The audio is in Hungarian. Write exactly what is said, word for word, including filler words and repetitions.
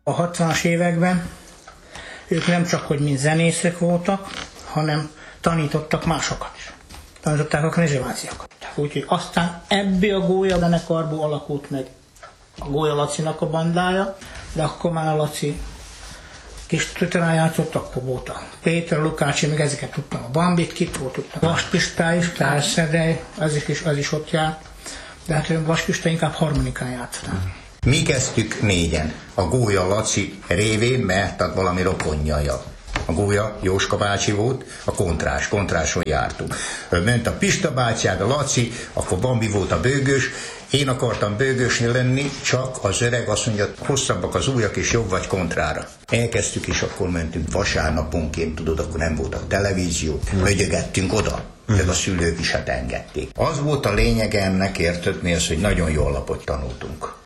A hatvanas években ők nem csak, hogy mint zenészek voltak, hanem tanítottak másokat is. Tanították a knezseváciakat. Úgyhogy aztán ebből a Gólya zenekarból alakult meg a Gólya Lacinak a bandája, de akkor már a Laci kis tütelen játszott, akkor volt a Péter, Lukácsi, meg ezeket tudtam, a Bambit, kit volt, tudtam. Vas Pistá is, persze, de az is, az is ott járt. De hát Vas Pistá inkább harmonikán játszottam. Mi kezdtük négyen, a Gólya Laci révén, mert ad valami rokonjaja. A Gólya Jóska bácsi volt, a kontrás, kontráson jártunk. Ment a Pista bátyád, a Laci, akkor Bambi volt a bőgős, én akartam bőgősni lenni, csak az öreg azt mondja, hosszabbak az ujjak és jobb vagy kontrára. Elkezdtük, és akkor mentünk vasárnaponként, tudod, akkor nem volt a televízió, högyögettünk oda, meg a szülők is hát engedték. Az volt a lényeg ennek, érted mi az, hogy nagyon jó alapot tanultunk.